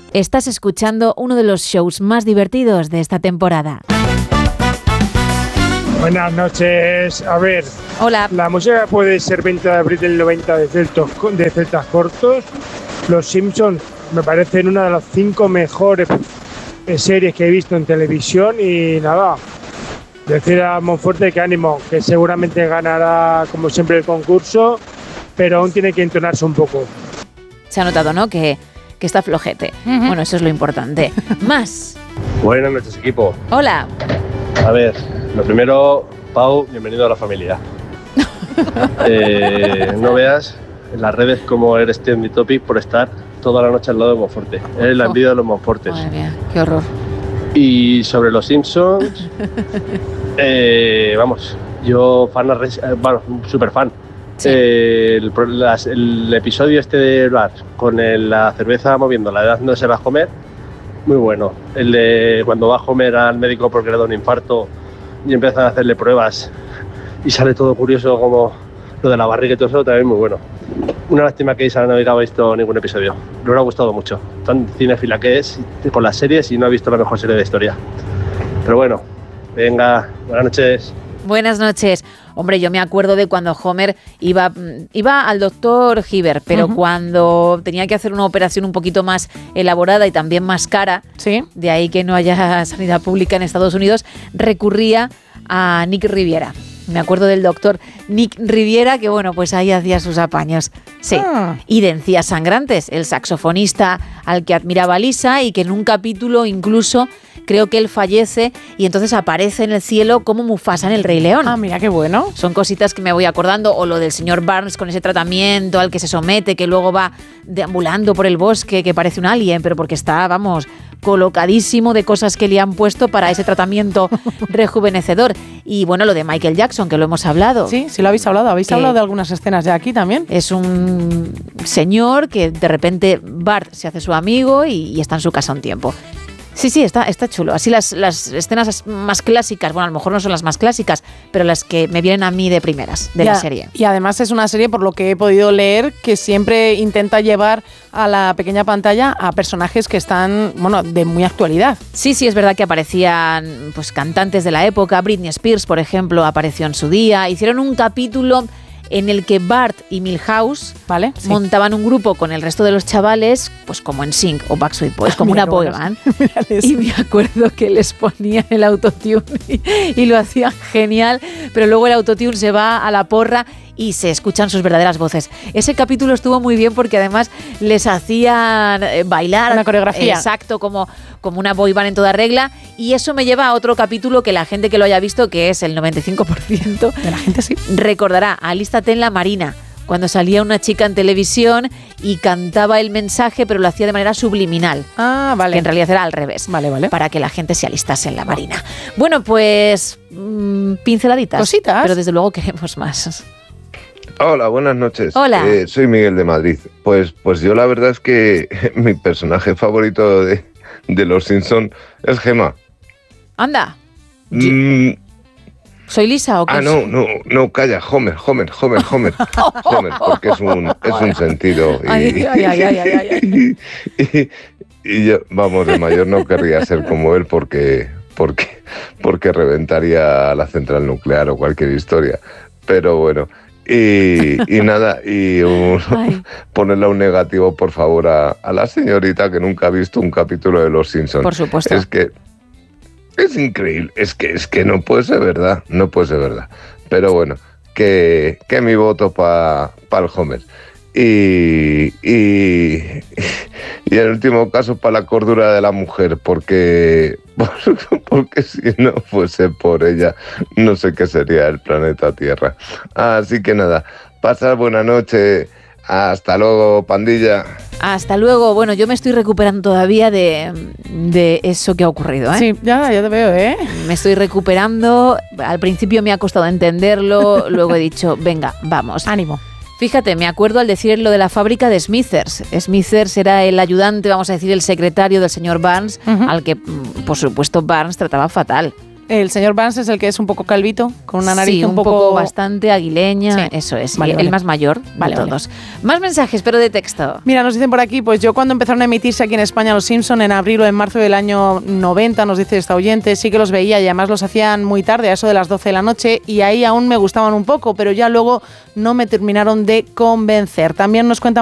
Estás escuchando uno de los shows más divertidos de esta temporada. Buenas noches. A ver, hola. La música puede ser 20 de abril del 90 de Celtas Cortos. Los Simpsons me parecen una de las 5 mejores series que he visto en televisión y nada, decir a Monforte que ánimo, que seguramente ganará como siempre el concurso, pero aún tiene que entonarse un poco. Se ha notado, ¿no?, que está flojete. Bueno, eso es lo importante. Más. Buenas noches, equipo. Hola. A ver, lo primero, Pau, bienvenido a la familia. No veas en las redes cómo eres trending topic por estar toda la noche al lado de Monforte. Eres la envidia de los Monfortes. Madre mía, qué horror. Y sobre los Simpsons, vamos, yo súper fan. Sí. El episodio este de Bart con la cerveza moviéndola, dándose a comer, muy bueno. El de cuando va Homer al médico porque le da un infarto y empiezan a hacerle pruebas y sale todo curioso como lo de la barriga y todo eso, también muy bueno. Una lástima que Isa no hubiera visto ningún episodio. Le hubiera gustado mucho. Tan cinéfila que es con las series y no ha visto la mejor serie de la historia. Pero bueno, venga, buenas noches. Buenas noches. Hombre, yo me acuerdo de cuando Homer iba al doctor Hibbert, pero cuando tenía que hacer una operación un poquito más elaborada y también más cara, ¿sí?, de ahí que no haya sanidad pública en Estados Unidos, recurría a Nick Riviera. Me acuerdo del doctor Nick Riviera, que bueno, pues ahí hacía sus apaños. Sí. Y de Encías Sangrantes, el saxofonista al que admiraba Lisa y que en un capítulo incluso creo que él fallece y entonces aparece en el cielo como Mufasa en El Rey León. Ah, mira, qué bueno. Son cositas que me voy acordando. O lo del señor Barnes con ese tratamiento al que se somete, que luego va deambulando por el bosque, que parece un alien, pero porque está, vamos, colocadísimo de cosas que le han puesto para ese tratamiento rejuvenecedor. Y bueno, lo de Michael Jackson, que lo hemos hablado. Sí, sí lo habéis hablado. Habéis hablado de algunas escenas ya aquí también. Es un señor que de repente Bart se hace su amigo y está en su casa un tiempo. Sí, está chulo. Así las escenas más clásicas, bueno, a lo mejor no son las más clásicas, pero las que me vienen a mí de primeras de la serie. Y además es una serie, por lo que he podido leer, que siempre intenta llevar a la pequeña pantalla a personajes que están, bueno, de muy actualidad. Sí, es verdad que aparecían pues cantantes de la época. Britney Spears, por ejemplo, apareció en su día. Hicieron un capítulo en el que Bart y Milhouse, ¿vale?, montaban un grupo con el resto de los chavales, pues como NSYNC o Backstreet Boys, como una boy band. Y me acuerdo que les ponían el autotune y lo hacían genial, pero luego el autotune se va a la porra y se escuchan sus verdaderas voces. Ese capítulo estuvo muy bien porque además les hacían bailar. Una coreografía. Exacto, como una boy band en toda regla. Y eso me lleva a otro capítulo que la gente que lo haya visto, que es el 95% de la gente, sí, recordará. Alístate en la Marina, cuando salía una chica en televisión y cantaba el mensaje, pero lo hacía de manera subliminal. Ah, vale. Que en realidad era al revés. Vale. Para que la gente se alistase en la Marina. Bueno, pues pinceladitas. Cositas. Pero desde luego queremos más. Hola, buenas noches. Hola. Soy Miguel de Madrid. Pues yo la verdad es que mi personaje favorito de Los Simpsons es Gemma. Anda. ¿Soy Lisa o qué? No, calla, Homer. Homer, porque es un sentido. Y yo, vamos, de mayor no querría ser como él porque reventaría la central nuclear o cualquier historia. Pero bueno. Y nada, ponerle un negativo, por favor, a la señorita que nunca ha visto un capítulo de Los Simpsons. Por supuesto. Es que es increíble, es que no puede ser verdad. Pero bueno, que mi voto para el Homer. Y en último caso para la cordura de la mujer, porque si no fuese por ella, no sé qué sería el planeta Tierra. Así que nada, pasad buena noche. Hasta luego, pandilla. Hasta luego. Bueno, yo me estoy recuperando todavía de eso que ha ocurrido, ¿eh? Sí, ya te veo, ¿eh? Me estoy recuperando. Al principio me ha costado entenderlo, luego he dicho, venga, vamos. Ánimo. Fíjate, me acuerdo al decir lo de la fábrica de Smithers. Smithers era el ayudante, vamos a decir, el secretario del señor Barnes, al que, por supuesto, Barnes trataba fatal. El señor Barnes es el que es un poco calvito, con una nariz un poco bastante aguileña, eso es, vale, el más mayor de todos. Más mensajes, pero de texto. Mira, nos dicen por aquí, pues yo cuando empezaron a emitirse aquí en España Los Simpson en abril o en marzo del año 90, nos dice esta oyente, sí que los veía y además los hacían muy tarde, a eso de las 12 de la noche, y ahí aún me gustaban un poco, pero ya luego no me terminaron de convencer. También nos cuentan